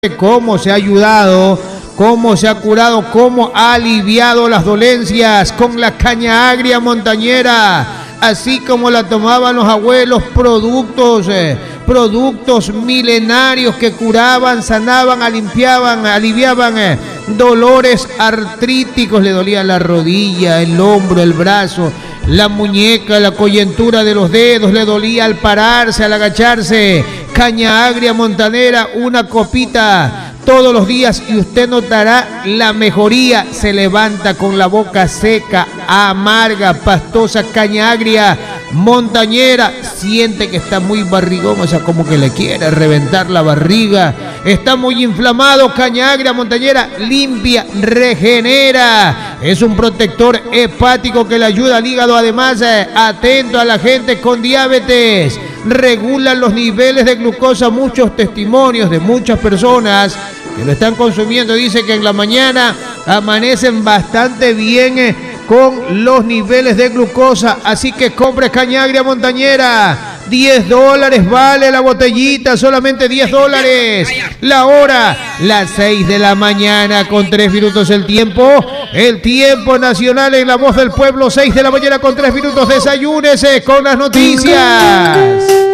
cómo se ha ayudado, cómo se ha curado, cómo ha aliviado las dolencias con la caña agria montañera, así como la tomaban los abuelos, productos milenarios que curaban, sanaban, aliviaban dolores artríticos. Le dolía la rodilla, el hombro, el brazo, la muñeca, la coyuntura de los dedos, le dolía al pararse, al agacharse. Caña agria montanera, una copita todos los días y usted notará la mejoría. Se levanta con la boca seca, amarga, pastosa. Caña agria montañera, siente que está muy barrigón, o sea, como que le quiere reventar la barriga, está muy inflamado. Caña agria montañera limpia, regenera, es un protector hepático que le ayuda al hígado. Además, atento a la gente con diabetes, regula los niveles de glucosa. Muchos testimonios de muchas personas que lo están consumiendo dice que en la mañana amanecen bastante bien con los niveles de glucosa. Así que compre caña agria montañera, $10 vale la botellita, solamente $10. La hora, las 6 de la mañana con 3 minutos el tiempo nacional en La Voz del Pueblo, 6 de la mañana con 3 minutos. Desayúnese con las noticias.